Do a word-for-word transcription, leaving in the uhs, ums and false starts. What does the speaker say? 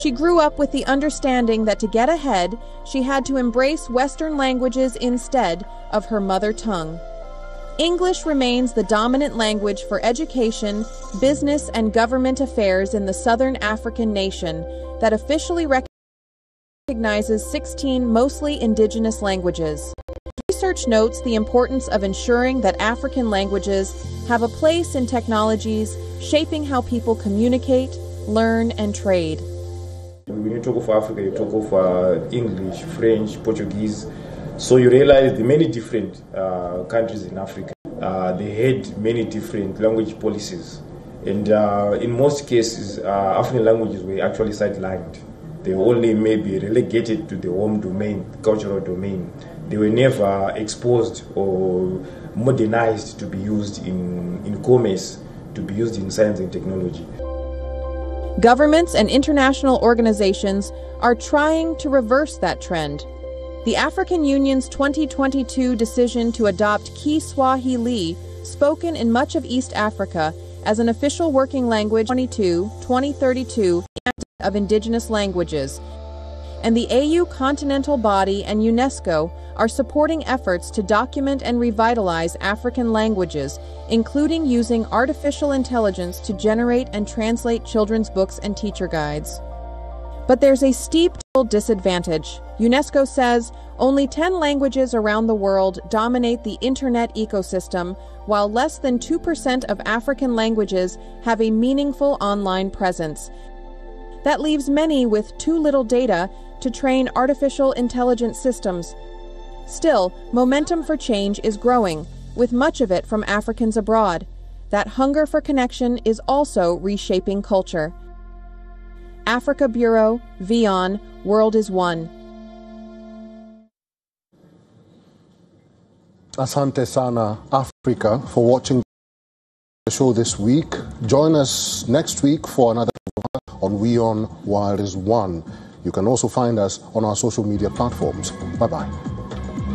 She grew up with the understanding that to get ahead, she had to embrace Western languages instead of her mother tongue. English remains the dominant language for education, business, and government affairs in the Southern African nation that officially recognizes sixteen mostly indigenous languages. Research notes the importance of ensuring that African languages have a place in technologies shaping how people communicate, learn, and trade. When you talk of Africa, you talk of uh, English, French, Portuguese. So you realize the many different uh, countries in Africa, uh, they had many different language policies. And uh, in most cases, uh, African languages were actually sidelined. They were only maybe relegated to the home domain, cultural domain. They were never exposed or modernized to be used in, in commerce, to be used in science and technology. Governments and international organizations are trying to reverse that trend. The African Union's twenty twenty-two decision to adopt Kiswahili, spoken in much of East Africa, as an official working language twenty-two twenty thirty-two of indigenous languages, and the A U Continental Body and UNESCO are supporting efforts to document and revitalize African languages, including using artificial intelligence to generate and translate children's books and teacher guides. But there's a steep disadvantage. UNESCO says only ten languages around the world dominate the internet ecosystem, while less than two percent of African languages have a meaningful online presence. That leaves many with too little data to train artificial intelligence systems. Still, momentum for change is growing, with much of it from Africans abroad. That hunger for connection is also reshaping culture. Africa Bureau, VION, World is One. Asante sana, Africa, for watching the show this week. Join us next week for another on WION World is One. You can also find us on our social media platforms. Bye-bye.